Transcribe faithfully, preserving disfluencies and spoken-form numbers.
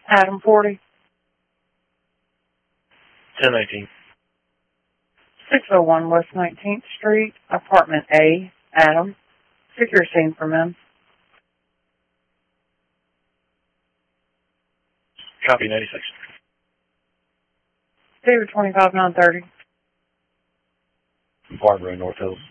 Adam forty. ten nineteen. six oh one West nineteenth Street, Apartment A, Adam. Secure scene for men. Copy, ninety-six. David twenty-five nine thirty. Barbara, North Hills.